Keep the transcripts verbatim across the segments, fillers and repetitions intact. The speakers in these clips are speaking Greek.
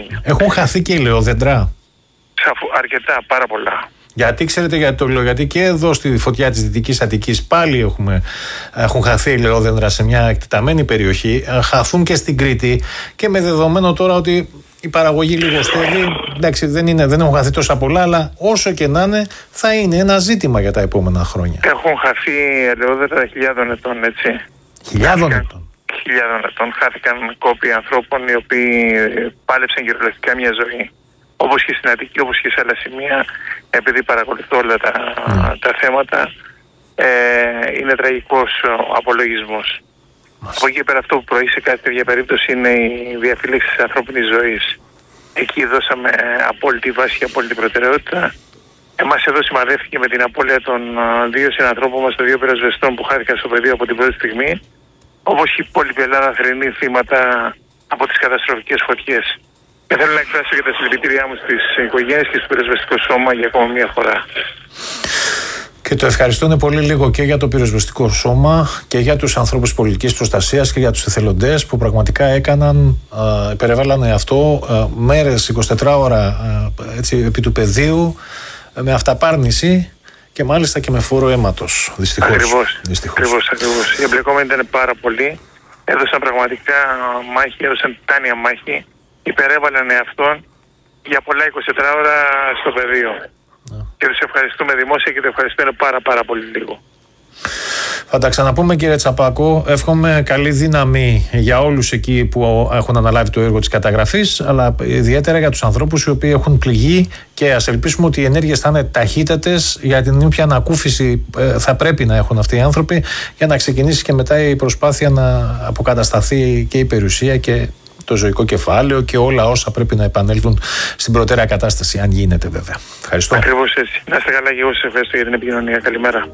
χρόνια. Έχουν χαθεί και ηλαιόδεντρα. Σαφου, αρκετά, πάρα πολλά. Γιατί ξέρετε γιατί το λέω, γιατί και εδώ στη φωτιά της Δυτικής Αττικής πάλι έχουμε, έχουν χαθεί ηλαιόδεντρα σε μια εκτεταμένη περιοχή, χαθούν και στην Κρήτη και με δεδομένο τώρα ότι η παραγωγή λιγοστεύει, εντάξει δεν, είναι, δεν έχουν χαθεί τόσα πολλά, αλλά όσο και να είναι θα είναι ένα ζήτημα για τα επόμενα χρόνια. Έχουν χαθεί ελαιόδεντρα χιλιάδων ετών, έτσι. Χιλιάδων Χάθηκαν, ετών. Χιλιάδων ετών. Χάθηκαν κόποι ανθρώπων οι οποίοι πάλεψαν κυριολεκτικά μια ζωή. Όπως και στην Αττική, όπως και σε άλλα σημεία, επειδή παρακολουθώ όλα τα, mm. τα θέματα, ε, είναι τραγικός ο απολογισμός. Mm. Από εκεί πέρα αυτό που προείσαι κάθε τέτοια περίπτωση είναι η διαφύλαξη της ανθρώπινης ζωής. Εκεί δώσαμε απόλυτη βάση και απόλυτη προτεραιότητα. Εμάς εδώ σημαδεύτηκε με την απώλεια των δύο συνανθρώπων μας, των δύο πυροσβεστών που χάθηκαν στο πεδίο από την πρώτη στιγμή, όπως και η υπόλοιπη Ελλάδα θρηνεί θύματα από τις καταστροφικές φωτιές. Και θέλω να εκφράσω και τα συλληπιτήριά μου στις οικογένειες και στο πυροσβεστικό σώμα για ακόμα μία φορά. Και το ευχαριστώ πολύ λίγο και για το πυροσβεστικό σώμα και για τους ανθρώπους πολιτικής προστασίας και για τους εθελοντές που πραγματικά έκαναν, ε, υπερεβάλλανε αυτό ε, μέρες, εικοσιτέσσερις ώρα ε, έτσι, επί του πεδίου ε, με αυταπάρνηση και μάλιστα και με φόρο αίματος. Δυστυχώς. Ακριβώς, ακριβώς, ακριβώς. Οι εμπλεκόμενοι ήταν πάρα πολλοί. Έδωσαν πραγματικά μάχη, έδωσαν τιτάνια μάχη. Υπερέβαλαν εαυτόν για πολλά εικοσιτέσσερις ώρα στο πεδίο. Yeah. Και τους ευχαριστούμε δημόσια και το ευχαριστούμε πάρα πάρα πολύ λίγο. Θα τα ξαναπούμε κύριε Τσαπάκο. Εύχομαι καλή δύναμη για όλους εκεί που έχουν αναλάβει το έργο της καταγραφής, αλλά ιδιαίτερα για τους ανθρώπους οι οποίοι έχουν πληγεί, και ας ελπίσουμε ότι οι ενέργειες θα είναι ταχύτατες, για την όποια ανακούφιση θα πρέπει να έχουν αυτοί οι άνθρωποι για να ξεκινήσει και μετά η προσπάθεια να αποκατασταθεί και η περιουσία και το ζωικό κεφάλαιο και όλα όσα πρέπει να επανέλθουν στην προτέρεα κατάσταση, αν γίνεται βέβαια. Ευχαριστώ. Ακριβώς έτσι. Να είστε καλά και εγώ σας ευχαριστώ για την επικοινωνία. Καλημέρα.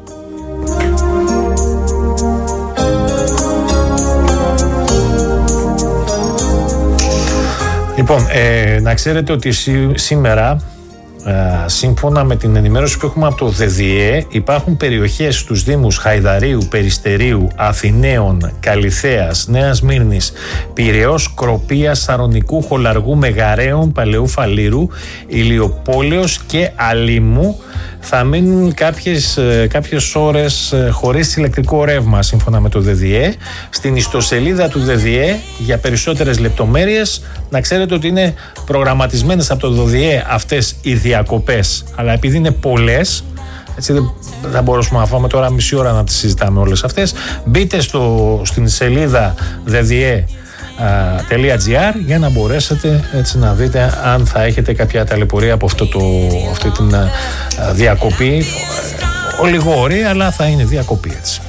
Λοιπόν, ε, να ξέρετε ότι σή, σήμερα ε, σύμφωνα με την ενημέρωση που έχουμε από το ΔΕΔΙΕ, υπάρχουν περιοχές στους Δήμους Χαϊδαρίου, Περιστερίου, Αθηναίων, Καλιθέας, Νέας Μύρνης, Πειραιώς, Κροπίας, Σαρονικού, Χολαργού, Μεγαρέων, Παλαιού Φαλήρου, Ηλιοπόλεως και Αλήμου. Θα μείνουν κάποιες, κάποιες ώρες χωρίς ηλεκτρικό ρεύμα σύμφωνα με το ΔΕΔΙΕ. Στην ιστοσελίδα του ΔΕΔΙΕ για περισσότερες λεπτομέρειες, να ξέρετε ότι είναι προγραμματισμένες από το ΔΕΔΙΕ αυτές οι διακοπές, αλλά επειδή είναι πολλές, έτσι δεν θα μπορούσαμε να φάμε τώρα μισή ώρα να τις συζητάμε όλες αυτές. Μπείτε στο, στην σελίδα δεδie.gr για να μπορέσετε έτσι να δείτε αν θα έχετε κάποια ταλαιπωρία από αυτό το, αυτή την διακοπή. Ολιγόρη, αλλά θα είναι διακοπή έτσι.